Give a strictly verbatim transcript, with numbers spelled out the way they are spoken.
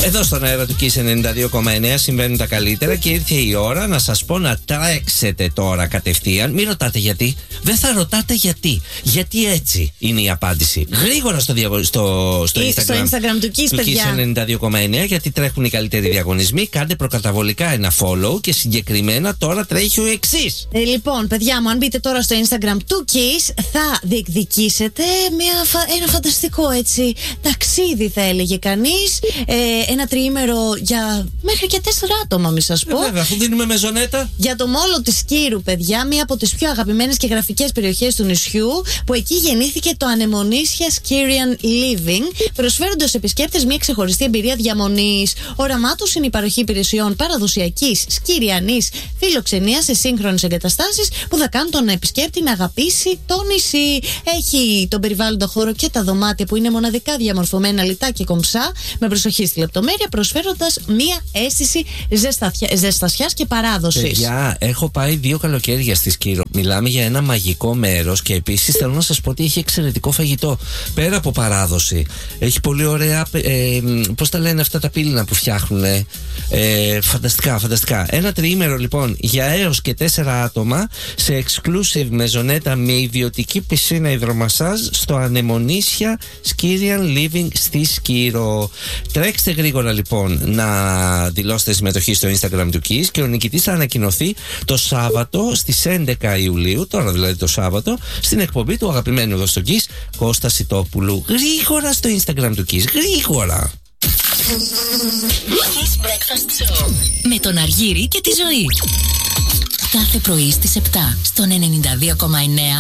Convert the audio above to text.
Εδώ στον αέρα του Kiss ενενήντα δύο κόμμα εννέα συμβαίνουν τα καλύτερα και ήρθε η ώρα να σας πω να τρέξετε τώρα κατευθείαν. Μην ρωτάτε γιατί. Δεν θα ρωτάτε γιατί. Γιατί έτσι είναι η απάντηση. Γρήγορα στο, διαγω... στο, στο, Instagram, στο Instagram του Kiss, του παιδιά. Kiss ενενήντα δύο κόμμα εννέα, γιατί τρέχουν οι καλύτεροι διαγωνισμοί. Κάντε προκαταβολικά ένα follow και συγκεκριμένα τώρα τρέχει ο εξής. Ε, λοιπόν, παιδιά μου, αν μπείτε τώρα στο Instagram του Kiss, θα διεκδικήσετε μια, ένα φανταστικό έτσι ταξίδι, θα έλεγε κανείς. Ε, ένα τριήμερο για μέχρι και τέσσερα άτομα, μη σας πω. Ε, βέβαια, αφού δίνουμε μεζονέτα. Για το μόλο της Κύρου, παιδιά, μία από τις πιο αγαπημένες και γραφικές περιοχές του νησιού, που εκεί γεννήθηκε το ανεμονήσια Skierian Living, προσφέροντας στους επισκέπτες μια ξεχωριστή εμπειρία διαμονής. Όραμά τους είναι η παροχή υπηρεσιών παραδοσιακής σκυριανής φιλοξενίας σε σύγχρονες εγκαταστάσεις που θα κάνουν τον επισκέπτη να αγαπήσει το νησί. Έχει τον περιβάλλοντα χώρο και τα δωμάτια που είναι μοναδικά διαμορφωμένα λιτά και κομψά, με προσοχή στη λεπτομέρεια, προσφέροντας μία αίσθηση ζεστασιάς και παράδοσης. Παιδιά, έχω πάει δύο καλοκαίρια στη Σκύρο. Μιλάμε για ένα μαγικό μέρος και επίσης θέλω να σας πω ότι έχει εξαιρετικό φαγητό. Πέρα από παράδοση, έχει πολύ ωραία. Ε, πώς τα λένε αυτά τα πύληνα που φτιάχνουν. Ε, φανταστικά, φανταστικά. Ένα τριήμερο λοιπόν για έως και τέσσερα άτομα σε exclusive μεζονέτα με ιδιωτική πισίνα υδρομασάζ στο ανεμονήσια Skierian Living στη Σκύρο. Τρέξτε γρήγορα λοιπόν να δηλώσετε συμμετοχή στο Instagram του Kiss και ο νικητής θα ανακοινωθεί το Σάββατο στις έντεκα Ιουλίου, τώρα δηλαδή το Σάββατο, στην εκπομπή του αγαπημένου εδώ στο Kiss, Κώστα Σιτόπουλου. Γρήγορα στο Instagram του Kiss, γρήγορα. Kiss Breakfast Show με τον Αργύρη και τη Ζωή. Κάθε πρωί στις επτά στον ενενήντα δύο κόμμα εννέα